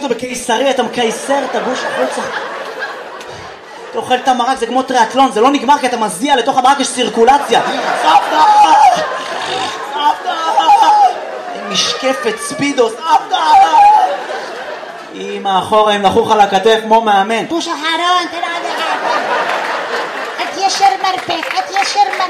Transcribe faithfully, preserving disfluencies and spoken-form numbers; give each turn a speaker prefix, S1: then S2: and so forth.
S1: החוצה בקיסרי, אתה מקייסר את הגוש החוצה. אתה אוכל את המרק, זה כמו טריאטלון, זה לא נגמר כי אתה מזיע לתוך המרק, יש סירקולציה. סבתא! סבתא! משקפת ספידו, סבתא! אמא אחורה, הם נחוך על הכתף כמו מאמן.
S2: בוש החרון, תראה לך. את ישר מרפק, את ישר